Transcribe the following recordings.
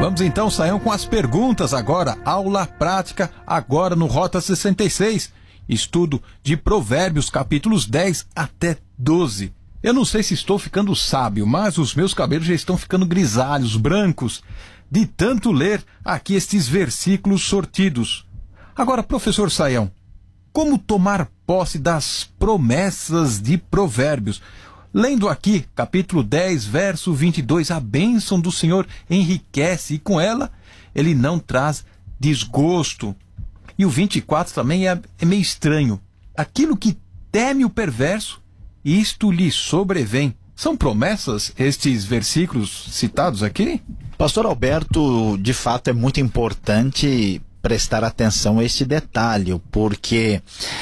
Vamos então, Sayão, com as perguntas agora. Aula prática agora no Rota 66. Estudo de Provérbios, capítulos 10 até 12. Eu não sei se estou ficando sábio, mas os meus cabelos já estão ficando grisalhos, brancos, de tanto ler aqui estes versículos sortidos. Agora, professor Sayão, como tomar posse das promessas de Provérbios? Lendo aqui, capítulo 10, verso 22, a bênção do Senhor enriquece e com ela ele não traz desgosto. E o 24 também é meio estranho. Aquilo que teme o perverso, isto lhe sobrevém. São promessas estes versículos citados aqui? Pastor Alberto, de fato é muito importante prestar atenção a este detalhe, porque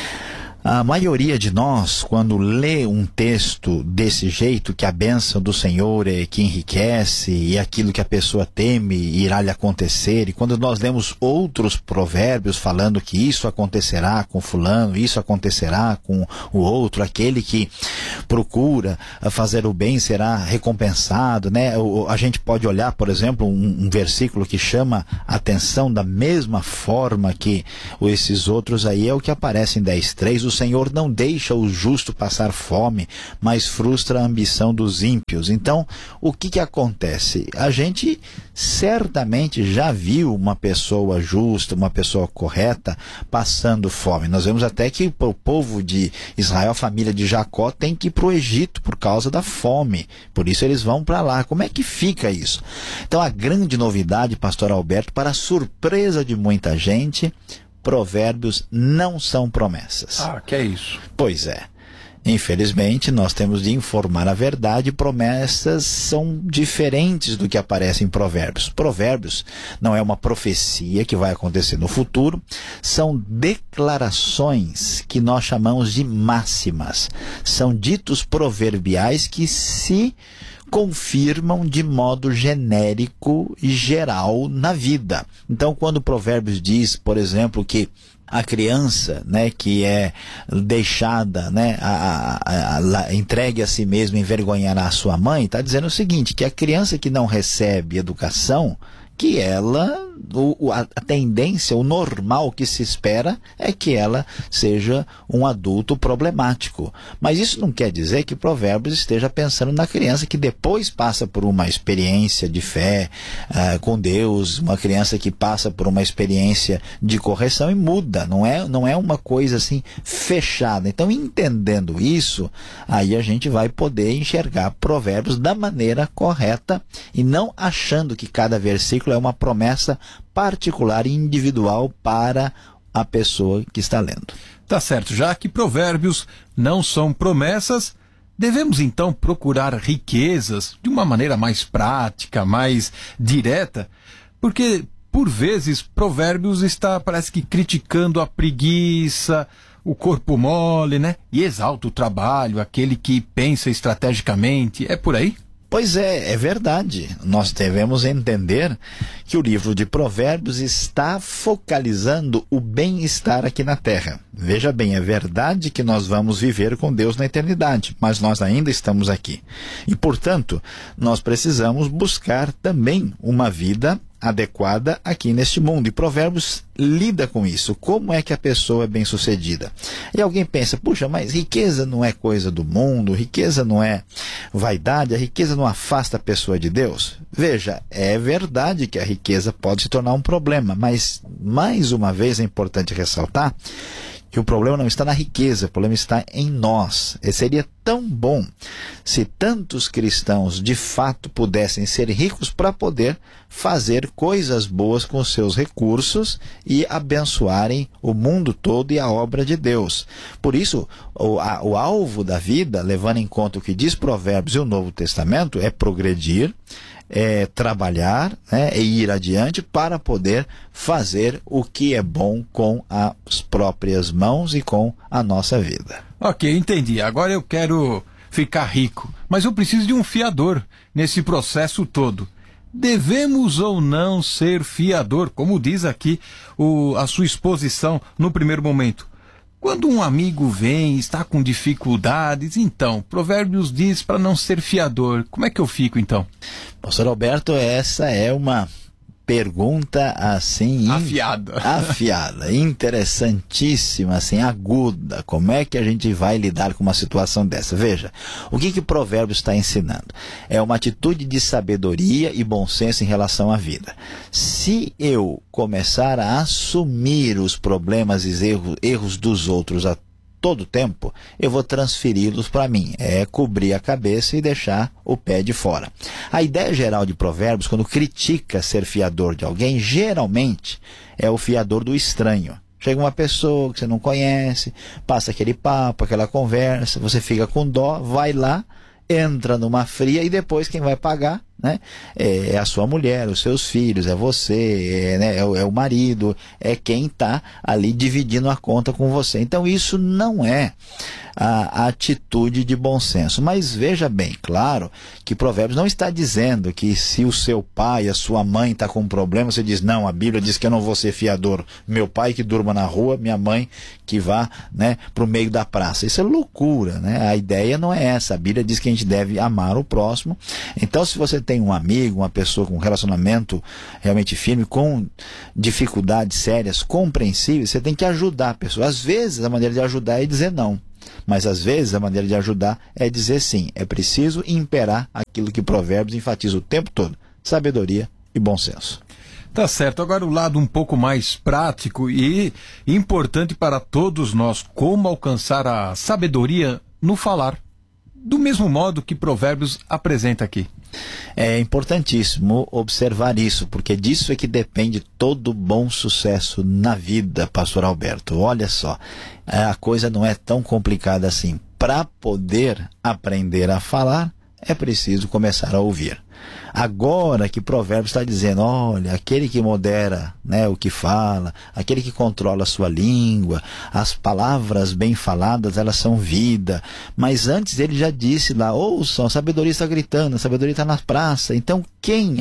a maioria de nós, quando lê um texto desse jeito, que a bênção do Senhor é que enriquece e aquilo que a pessoa teme irá lhe acontecer, e quando nós lemos outros provérbios falando que isso acontecerá com fulano, isso acontecerá com o outro, aquele que procura fazer o bem será recompensado, né? A gente pode olhar, por exemplo, um versículo que chama a atenção da mesma forma que esses outros aí, é o que aparece em 10:3, o Senhor não deixa o justo passar fome, mas frustra a ambição dos ímpios. Então, o que acontece? A gente certamente já viu uma pessoa justa, uma pessoa correta, passando fome. Nós vemos até que o povo de Israel, a família de Jacó, tem que ir para o Egito por causa da fome. Por isso eles vão para lá. Como é que fica isso? Então, a grande novidade, pastor Alberto, para a surpresa de muita gente, Provérbios não são promessas. Ah, que é isso? Pois é. Infelizmente, nós temos de informar a verdade. Promessas são diferentes do que aparece em Provérbios. Provérbios não é uma profecia que vai acontecer no futuro. São declarações que nós chamamos de máximas. São ditos proverbiais que se confirmam de modo genérico e geral na vida. Então, quando Provérbios diz, por exemplo, que a criança, né, que é deixada, né, entregue a si mesma, envergonhará a sua mãe, está dizendo o seguinte, que a criança que não recebe educação, que ela, a tendência, o normal que se espera é que ela seja um adulto problemático. Mas isso não quer dizer que Provérbios esteja pensando na criança que depois passa por uma experiência de fé com Deus, uma criança que passa por uma experiência de correção e muda. Não é uma coisa assim fechada. Então, entendendo isso, aí a gente vai poder enxergar Provérbios da maneira correta e não achando que cada versículo é uma promessa particular e individual para a pessoa que está lendo. Tá certo, já que provérbios não são promessas, devemos então procurar riquezas de uma maneira mais prática, mais direta, porque por vezes provérbios parece que criticando a preguiça, o corpo mole, né? E exalta o trabalho, aquele que pensa estrategicamente. É por aí? Pois é verdade. Nós devemos entender que o livro de Provérbios está focalizando o bem-estar aqui na terra. Veja bem, é verdade que nós vamos viver com Deus na eternidade, mas nós ainda estamos aqui. E, portanto, nós precisamos buscar também uma vida adequada aqui neste mundo. E Provérbios lida com isso. Como é que a pessoa é bem-sucedida? E alguém pensa, puxa, mas riqueza não é coisa do mundo, riqueza não é vaidade, a riqueza não afasta a pessoa de Deus? Veja, é verdade que a riqueza pode se tornar um problema, mas, mais uma vez, é importante ressaltar que o problema não está na riqueza, o problema está em nós. E seria tão bom se tantos cristãos de fato pudessem ser ricos para poder fazer coisas boas com seus recursos e abençoarem o mundo todo e a obra de Deus. Por isso, o alvo da vida, levando em conta o que diz Provérbios e o Novo Testamento, é progredir, trabalhar, né, e ir adiante para poder fazer o que é bom com as próprias mãos e com a nossa vida. Ok, entendi. Agora eu quero ficar rico, mas eu preciso de um fiador nesse processo todo. Devemos ou não ser fiador, como diz aqui a sua exposição no primeiro momento? Quando um amigo vem e está com dificuldades, então, Provérbios diz para não ser fiador. Como é que eu fico, então? Pastor Alberto, essa é uma pergunta assim afiada, interessantíssima, assim, aguda. Como é que a gente vai lidar com uma situação dessa? Veja, o que Provérbios está ensinando? É uma atitude de sabedoria e bom senso em relação à vida. Se eu começar a assumir os problemas e erros dos outros a todo tempo, eu vou transferi-los para mim. É cobrir a cabeça e deixar o pé de fora. A ideia geral de Provérbios, quando critica ser fiador de alguém, geralmente é o fiador do estranho. Chega uma pessoa que você não conhece, passa aquele papo, aquela conversa, você fica com dó, vai lá, entra numa fria e depois quem vai pagar, né, é a sua mulher, os seus filhos, é você, é o marido, é quem está ali dividindo a conta com você. Então isso não é a atitude de bom senso. Mas veja bem, claro, que Provérbios não está dizendo que se o seu pai, a sua mãe está com um problema, você diz, não, a Bíblia diz que eu não vou ser fiador. Meu pai que durma na rua, minha mãe que vá, né, para o meio da praça. Isso é loucura, né? A ideia não é essa. A Bíblia diz que a gente deve amar o próximo. Então, se você tem um amigo, uma pessoa com um relacionamento realmente firme, com dificuldades sérias, compreensíveis, você tem que ajudar a pessoa. Às vezes, a maneira de ajudar é dizer não. Mas às vezes a maneira de ajudar é dizer sim. É preciso imperar aquilo que Provérbios enfatiza o tempo todo: sabedoria e bom senso. Tá certo. Agora o lado um pouco mais prático e importante para todos nós: como alcançar a sabedoria no falar, do mesmo modo que Provérbios apresenta aqui. É importantíssimo observar isso, porque disso é que depende todo bom sucesso na vida, pastor Alberto. Olha só, a coisa não é tão complicada assim. Para poder aprender a falar, é preciso começar a ouvir. Agora que Provérbios está dizendo, olha, aquele que modera, né, o que fala, aquele que controla a sua língua, as palavras bem faladas, elas são vida. Mas antes ele já disse lá, ouçam, a sabedoria está gritando, a sabedoria está na praça. Então quem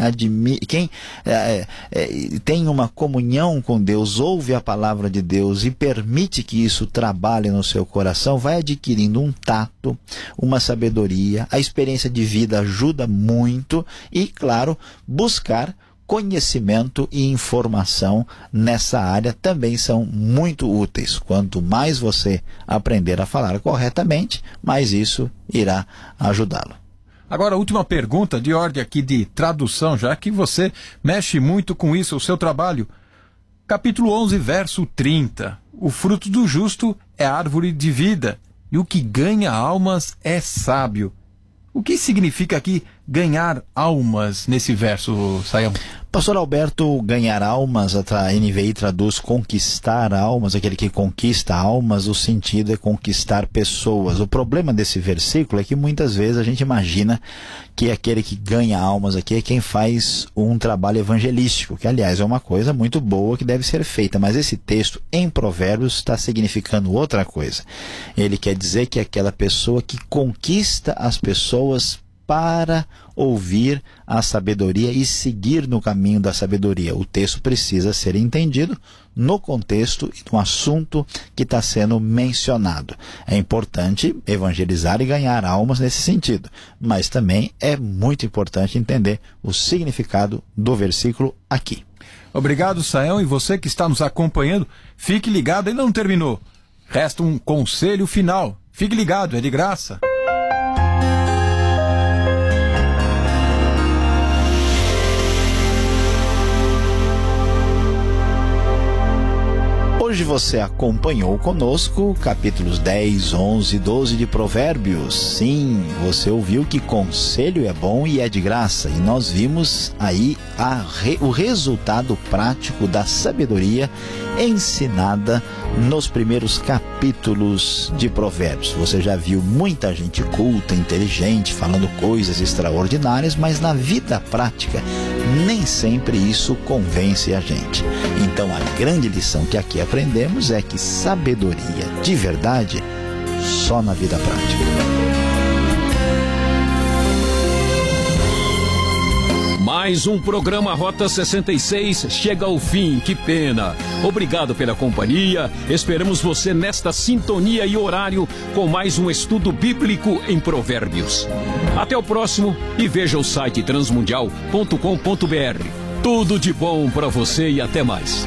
tem uma comunhão com Deus, ouve a palavra de Deus e permite que isso trabalhe no seu coração, vai adquirindo um tato, uma sabedoria. A experiência de vida ajuda muito. E, claro, buscar conhecimento e informação nessa área também são muito úteis. Quanto mais você aprender a falar corretamente, mais isso irá ajudá-lo. Agora, a última pergunta de ordem aqui de tradução, já que você mexe muito com isso, o seu trabalho. Capítulo 11, verso 30. O fruto do justo é árvore de vida, e o que ganha almas é sábio. O que significa aqui ganhar almas nesse verso, Sayão? Pastor Alberto, ganhar almas, a NVI traduz conquistar almas, aquele que conquista almas, o sentido é conquistar pessoas. O problema desse versículo é que muitas vezes a gente imagina que aquele que ganha almas aqui é quem faz um trabalho evangelístico, que aliás é uma coisa muito boa que deve ser feita, mas esse texto em Provérbios está significando outra coisa. Ele quer dizer que é aquela pessoa que conquista as pessoas para ouvir a sabedoria e seguir no caminho da sabedoria. O texto precisa ser entendido no contexto e no assunto que está sendo mencionado. É importante evangelizar e ganhar almas nesse sentido, mas também é muito importante entender o significado do versículo aqui. Obrigado, Sayão, e você que está nos acompanhando, fique ligado, ainda não terminou. Resta um conselho final. Fique ligado, é de graça. Hoje você acompanhou conosco capítulos 10, 11 e 12 de Provérbios. Sim, você ouviu que conselho é bom e é de graça. E nós vimos aí o resultado prático da sabedoria ensinada nos primeiros capítulos de Provérbios. Você já viu muita gente culta, inteligente, falando coisas extraordinárias, mas na vida prática nem sempre isso convence a gente. Então a grande lição que aqui aprendemos é que sabedoria de verdade só na vida prática. Mais um programa Rota 66 chega ao fim, que pena. Obrigado pela companhia, esperamos você nesta sintonia e horário com mais um estudo bíblico em Provérbios. Até o próximo e veja o site transmundial.com.br. Tudo de bom para você e até mais.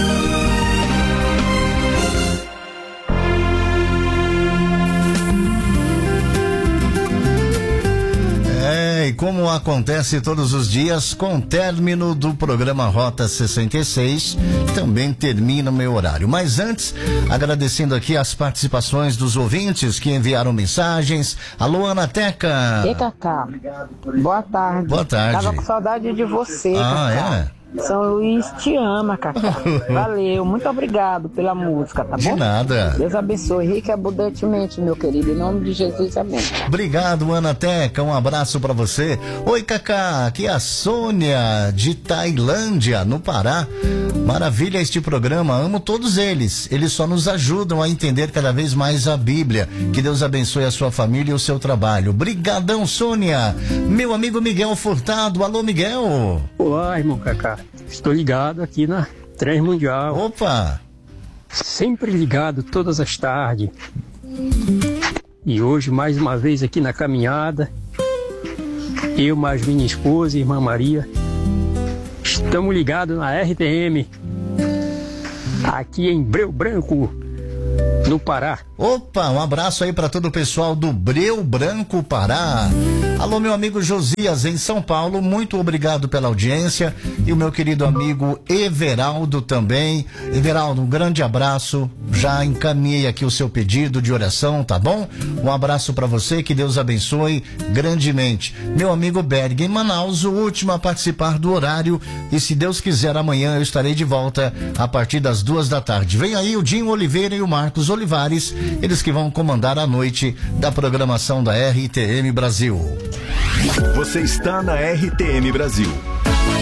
E como acontece todos os dias, com o término do programa Rota 66, também termina o meu horário. Mas antes, agradecendo aqui as participações dos ouvintes que enviaram mensagens. Alô, Ana Teca. E Cacá, boa tarde. Boa tarde. Tava com saudade de você, Cacá. É? São Luís te ama, Cacá. Valeu, muito obrigado pela música, tá bom? De nada. Deus abençoe, rica e abundantemente, meu querido. Em nome de Jesus, amém. Obrigado, Ana Teca. Um abraço pra você. Oi, Cacá. Aqui é a Sônia de Tailândia, no Pará. Maravilha este programa. Amo todos eles. Eles só nos ajudam a entender cada vez mais a Bíblia. Que Deus abençoe a sua família e o seu trabalho. Brigadão, Sônia. Meu amigo Miguel Furtado. Alô, Miguel. Olá, irmão Cacá. Estou ligado aqui na Transmundial. Opa! Sempre ligado todas as tardes. E hoje, mais uma vez aqui na caminhada, eu mais minha esposa e irmã Maria, estamos ligados na RTM, aqui em Breu Branco, no Pará. Opa, um abraço aí para todo o pessoal do Breu Branco, Pará. Alô, meu amigo Josias, em São Paulo, muito obrigado pela audiência. E o meu querido amigo Everaldo também. Everaldo, um grande abraço. Já encaminhei aqui o seu pedido de oração, tá bom? Um abraço para você, que Deus abençoe grandemente. Meu amigo Berg, em Manaus, o último a participar do horário. E se Deus quiser, amanhã eu estarei de volta a partir das 14h. Vem aí o Dinho Oliveira e o Marcos Olivares, eles que vão comandar a noite da programação da RTM Brasil. Você está na RTM Brasil.